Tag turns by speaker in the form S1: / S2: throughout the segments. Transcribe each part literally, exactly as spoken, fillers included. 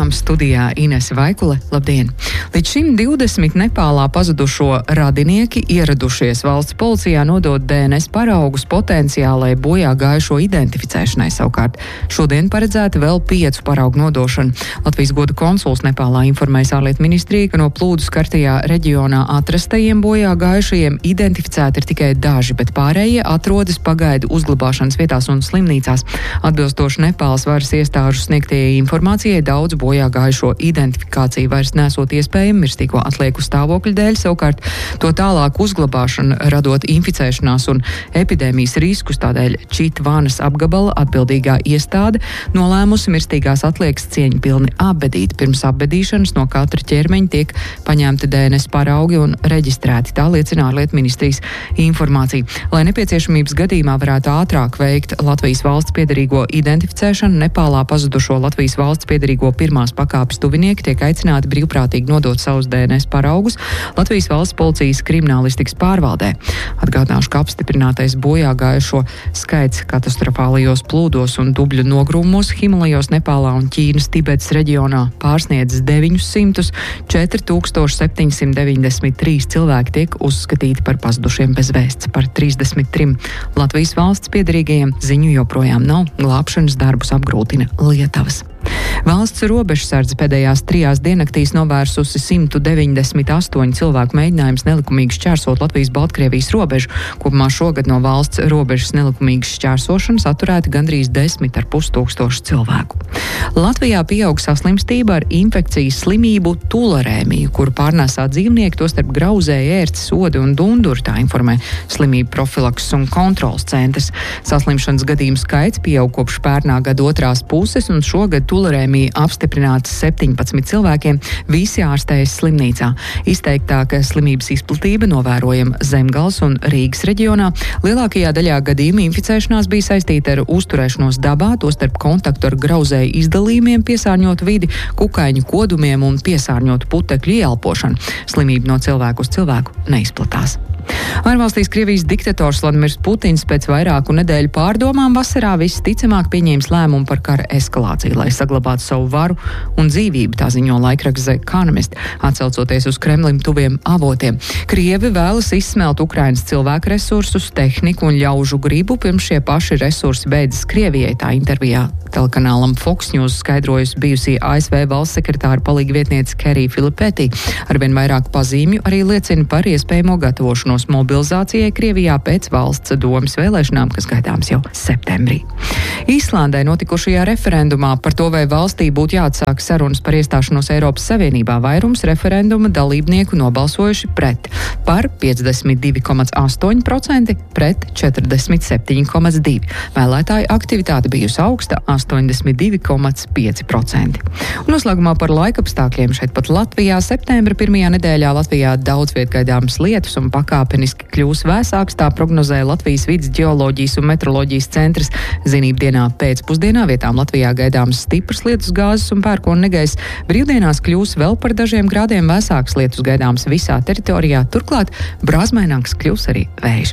S1: raidījums studijā Inese Vaikule. Labdien! Līdz šim divdesmit Nepālā pazudušo radinieki ieradušies valsts policijā nodot D N S paraugus potenciālai bojā gājušo identificēšanai. Savukārt šodien paredzēta vēl piecu paraugu nodošana. Latvijas goda konsuls Nepālā informēs ārlietu ministriju, ka no plūdu skartajā reģionā atrastajiem bojā gājušajiem identificēti ir tikai daži, bet pārējie atrodas pagaidu uzglabāšanas vietās un slimnīcās. Atbilstoši Nepāles varas iestāžu sniegtajai informācijai, daudz bojā gājušo identifikāciju vairs nesot iespējami mirstīgo atlieku stāvokļu dēļ, savukārt to tālāk uzglabāšana radot inficēšanās un epidēmijas riskus, tādēļ Čitvanas apgabala atbildīgā iestāde nolēmusi mirstīgās atliekas cieņpilni apbedīt. Pirms apbedīšanas no katra ķermeņa tiek paņemti D N S paraugi un reģistrēti, tā liecina ārlietu ministrijas informācija. Lai nepieciešamības gadījumā varētu ātrāk veikt Latvijas valsts piederīgo identificēšanu, Nepālā pazudušo Latvijas valsts piederīgo pirmās pakāpes tuvinieki tiek aicināti brīvprātīgi nodot savus D N S paraugus Latvijas valsts policijas kriminālistikas pārvaldē. Atgādināšu, ka apstiprinātais bojā gājušo skaits katastrofālajos plūdos un dubļu nogrūmos Himalajos, Nepālā un Ķīnas Tibetas reģionā pārsniedz deviņus simtus, četri tūkstoši septiņi simti deviņdesmit trīs cilvēki tiek uzskatīti par pazudušiem bez vēsts. Par trīsdesmit trim Latvijas valsts piederīgajiem ziņu joprojām nav, glābšanas darbus apgrūtina lietavas. Valsts robežsardze pēdējās trijās diennaktīs novērsusi simt deviņdesmit astoņu cilvēku mēģinājums nelikumīgi šķērsot Latvijas-Baltkrievijas robežu. Kopumā šogad no valsts robežas nelikumīgas šķērsošanas atturēti gandrīz desmit ar pus tūkstoši cilvēku. Latvijā pieaug saslimstība ar infekcijas slimību tularēmiju, kuru pārnēsā dzīvnieki, tostarp grauzēji, ērci, sodi un dunduri, tā informē slimību profilakses un kontrolas centrs. Saslimšanas gadījumu skaits pieaug kopš pērnā gada otrās puses, un šogad tularēmija apstiprināts septiņpadsmit cilvēkiem, visi ārstējas slimnīcā. Izteiktāka slimības izplatība novērojama Zemgales un Rīgas reģionā. Lielākajā daļā gadījuma inficēšanās bija saistīta ar uzturēšanos dabā, tostarp kontaktu ar grauzēju izdalījumiem, piesārņotu vidi, kukaiņu kodumiem un piesārņotu putekļu ieelpošanu. Slimība no cilvēku uz cilvēku neizplatās. Ārvalstīs Krievijas diktators Vladimirs Putins pēc vairāku nedēļu pārdomām vasarā visticamāk pieņēmis lēmumu par kara eskalāciju, lai saglabātu savu varu un dzīvību, tā ziņo laikraksts The Economist, atsaucoties uz Kremlim tuviem avotiem. Krievi vēlas izsmelt Ukrainas cilvēku resursus, tehniku un ļaužu gribu, pirms šie paši resursi beidzas Krievijai, tā intervijā telekanālam Fox News skaidrojusi bijusī A S V valsts sekretāra palīga vietniece Kerija Filipētī. Arvien vairāk pazīmju arī liecina par iespējamo gatavošanos mobilizācijai Krievijā pēc valsts domas vēlēšanām, kas gaidāms jau septembrī. Īslandē notikušajā referendumā par to, vai valstī būtu jāatsāk sarunas par iestāšanos Eiropas Savienībā, vairums referenduma dalībnieku nobalsojuši pret, par piecdesmit divi komats astoņi procenti pret četrdesmit septiņi komats divi procenti. Vēlētāju aktivitāte bijusi augsta astoņdesmit divi komats pieci procenti. Un noslēgumā par laikapstākļiem šeit pat Latvijā. Septembra pirmajā nedēļā Latvijā daudz viet gaidāmas lietus un pakāpeniski kļūs vēsāks, tā prognozēja Latvijas vides ģeoloģijas un meteoroloģijas centrs. Zinību dienā pēcpusdienā vietām Latvijā gaidāmas stipras lietus gāzes un pērkona negaiss. Brīvdienās kļūs vēl par dažiem grādiem vēsāks, lietus gaidāms visā teritorijā, turklāt brāzmaināks kļūs arī vējš.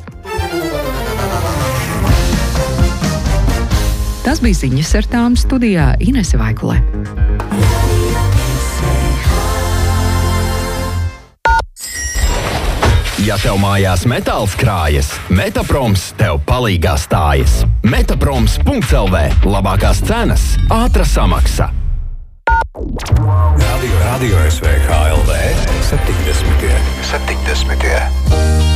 S1: Tas bija ziņas ar tām, studijā Inese Vaikule.
S2: Ja tev mājās metāls krājas, Metaproms tev palīgā stājas. Metaproms punkts L V. Labākās cenas, ātra samaksa.
S3: Radio, Radio S V K L V septiņdesmitie. septiņdesmitie.